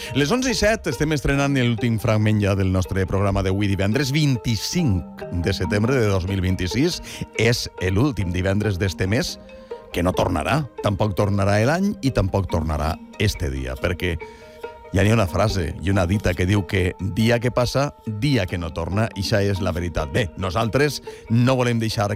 Les 11:07 estem estrenant l'últim fragment ja del nostre programa d'avui divendres 25 de setembre de 2026. És l'últim divendres d'este mes que no tornarà. Tampoc tornarà l'any i tampoc tornarà este dia, perquè ja n'hi ha una frase i una dita que diu que dia que passa, dia que no torna, i això és la veritat. Bé, nosaltres no volem deixar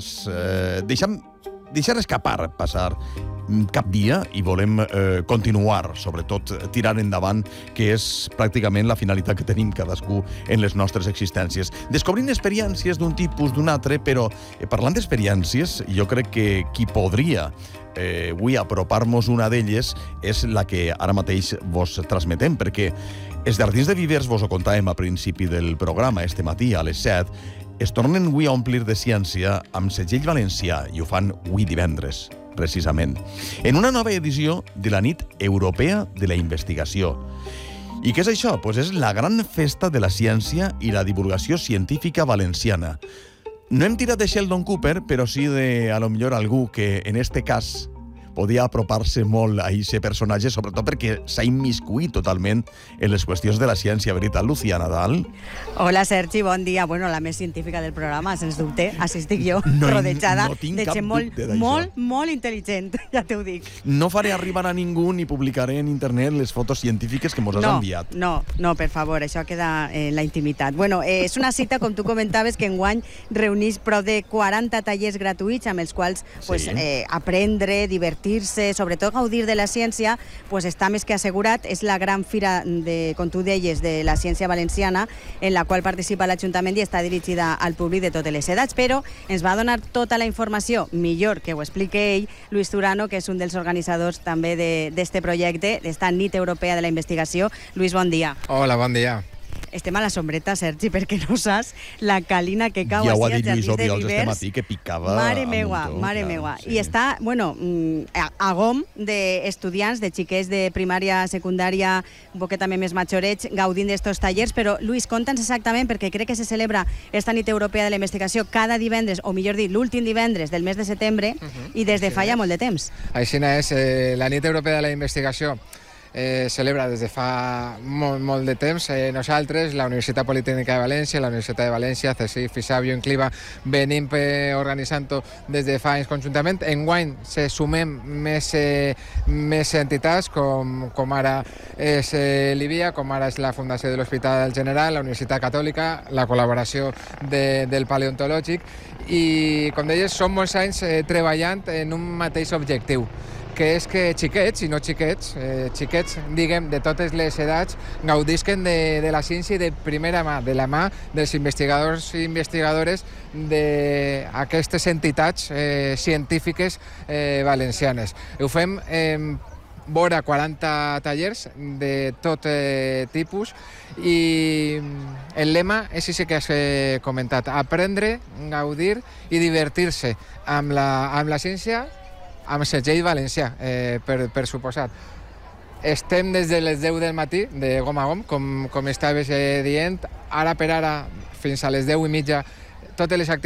escapar passar cap dia i volem continuar, sobretot tirant endavant, que és pràcticament la finalitat que tenim cadascú en les nostres existències. Descobrint experiències d'un tipus, d'un altre, però parlant d'experiències, jo crec que qui podria avui apropar-nos una d'elles és la que ara mateix vos transmetem, perquè els Jardins de Vivers, vos ho contàvem a principi del programa, este matí a les 7, es tornen avui a omplir de ciència amb segell valencià i ho fan avui divendres, precisament, en una nova edició de la Nit Europea de la Investigació. I què és això? Pues és la gran festa de la ciència i la divulgació científica valenciana. No hem tirat de Sheldon Cooper, però sí de, a lo millor, algú que, en este cas, podia apropar-se molt a aquest personatge, sobretot perquè s'ha immiscuït totalment en les qüestions de la ciència, veritat, Lucía Nadal? Hola, Sergi, bon dia. Bueno, la més científica del programa, sens dubte. Així estic jo, rodejada de gent molt intel·ligent, ja t'ho dic. No faré arribar a ningú ni publicaré en internet les fotos científiques que mos has enviat. No, per favor, això queda en la intimitat. Bueno, és una cita, com tu comentaves, que enguany reunís prop de 40 tallers gratuïts amb els quals aprendre, divertir-se, sobretot gaudir de la ciència, pues està més que assegurat. És la gran fira, com tu deies, de la ciència valenciana, en la qual participa l'Ajuntament i està dirigida al públic de totes les edats, però ens va donar tota la informació, millor que ho explique ell, Luis Turano, que és un dels organitzadors també d'este projecte, d'esta Nit Europea de la Investigació. Luis, bon dia. Hola, bon dia. Estem a la sombreta, Sergi, perquè no saps la calina que cau ja així als Jardins de Vivers. Ja ho ha dit Lluís Obiols este matí, que picava mare meua. Sí. I està, a gom d'estudiants, de xiquets de primària, secundària, un poquet també més majorets, gaudint d'estos tallers. Però, Luis, conta'ns exactament, perquè crec que se celebra esta Nit Europea de la Investigació cada divendres, o millor dit, l'últim divendres del mes de setembre, i des de fa ja molt de temps. Així és, la Nit Europea de la Investigació celebra des de fa molt de temps. Nosaltres, la Universitat Politècnica de València, la Universitat de València, CSIC, FISABIO, Incliva, venim organitzant-ho des de fa anys conjuntament. Enguany se sumem més entitats, com ara és l'IVIA, com ara és la Fundació de l'Hospital General, la Universitat Catòlica, la col·laboració del Paleontològic, i, com deies, som molts anys treballant en un mateix objectiu, que és que xiquets, i no xiquets, diguem, de totes les edats, gaudisquen de la ciència i de primera mà, de la mà dels investigadors i investigadores d'aquestes entitats científiques valencianes. Ho fem vora 40 tallers de tot tipus, i el lema és això que has comentat: aprendre, gaudir i divertir-se amb la ciència, amb segell valencià, per suposat. Estem des de les 10 del matí, de gom a gom, com estaves dient. Ara per ara, fins a les 10:30, totes les activitats